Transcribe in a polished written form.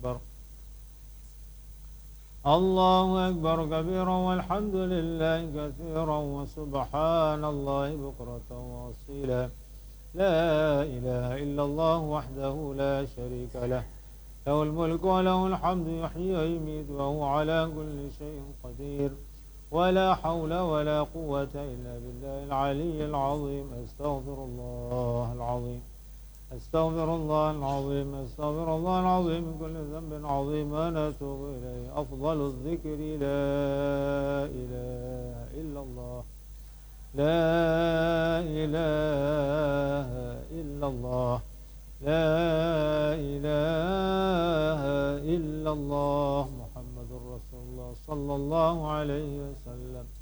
أكبر. الله أكبر كبيرا والحمد لله كثيرا وسبحان الله بكرة وأصيلا. لا إله إلا الله وحده لا شريك له، له الملك وله الحمد يحيي ويميت وهو على كل شيء قدير. ولا حول ولا قوة إلا بالله العلي العظيم. أستغفر الله العظيم، أستغفر الله العظيم، أستغفر الله العظيم من كل ذنب عظيم وأنا أتوب إليه. أفضل الذكر لا إله إلا الله، لا